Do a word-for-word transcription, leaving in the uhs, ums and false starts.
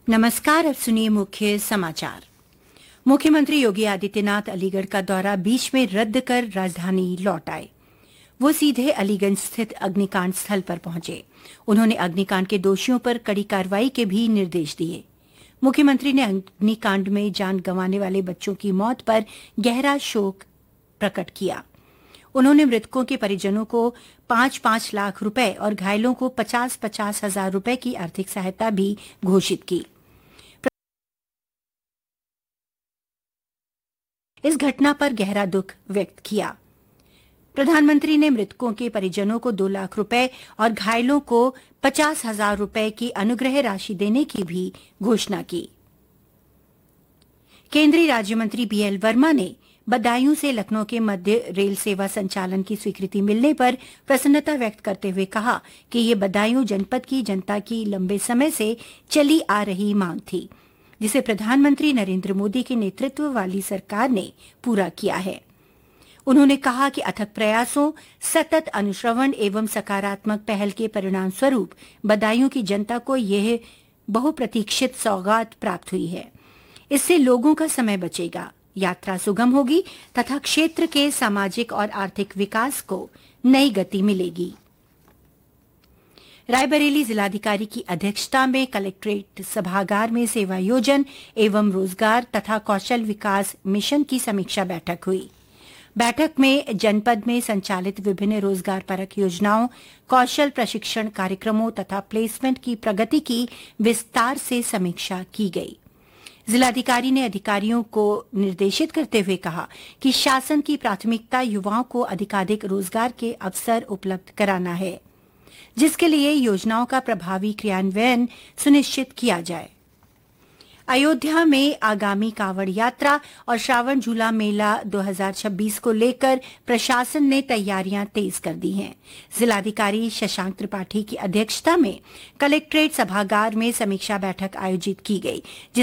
नमस्कार। अब सुनिए मुख्य समाचार। मुख्यमंत्री योगी आदित्यनाथ अलीगढ़ का दौरा बीच में रद्द कर राजधानी लौट आए। वो सीधे अलीगंज स्थित अग्निकांड स्थल पर पहुंचे। उन्होंने अग्निकांड के दोषियों पर कड़ी कार्रवाई के भी निर्देश दिए। मुख्यमंत्री ने अग्निकांड में जान गंवाने वाले बच्चों की मौत पर गहरा शोक प्रकट किया। उन्होंने मृतकों के परिजनों को पांच पांच लाख रुपए और घायलों को पचास पचास हजार रुपए की आर्थिक सहायता भी घोषित की। इस घटना पर गहरा दुख व्यक्त किया। प्रधानमंत्री ने मृतकों के परिजनों को दो लाख रुपए और घायलों को पचास हजार रुपए की अनुग्रह राशि देने की भी घोषणा की। केंद्रीय राज्य मंत्री बी एल वर्मा ने बदायूं से लखनऊ के मध्य रेल सेवा संचालन की स्वीकृति मिलने पर प्रसन्नता व्यक्त करते हुए कहा कि ये बदायूं जनपद की जनता की लंबे समय से चली आ रही मांग थी, जिसे प्रधानमंत्री नरेंद्र मोदी के नेतृत्व वाली सरकार ने पूरा किया है। उन्होंने कहा कि अथक प्रयासों, सतत अनुश्रवण एवं सकारात्मक पहल के परिणाम स्वरूप बदायूं की जनता को यह बहुप्रतीक्षित सौगात प्राप्त हुई है। इससे लोगों का समय बचेगा, यात्रा सुगम होगी तथा क्षेत्र के सामाजिक और आर्थिक विकास को नई गति मिलेगी। रायबरेली जिलाधिकारी की अध्यक्षता में कलेक्ट्रेट सभागार में सेवायोजन एवं रोजगार तथा कौशल विकास मिशन की समीक्षा बैठक हुई। बैठक में जनपद में संचालित विभिन्न रोजगार परक योजनाओं, कौशल प्रशिक्षण कार्यक्रमों तथा प्लेसमेंट की प्रगति की विस्तार से समीक्षा की गई। जिलाधिकारी ने अधिकारियों को निर्देशित करते हुए कहा कि शासन की प्राथमिकता युवाओं को अधिकाधिक रोजगार के अवसर उपलब्ध कराना है, जिसके लिए योजनाओं का प्रभावी क्रियान्वयन सुनिश्चित किया जाए। अयोध्या में आगामी कांवड़ यात्रा और श्रावण झूला मेला दो हज़ार छब्बीस को लेकर प्रशासन ने तैयारियां तेज कर दी हैं। जिलाधिकारी शशांक त्रिपाठी की अध्यक्षता में कलेक्ट्रेट सभागार में समीक्षा बैठक आयोजित की गई,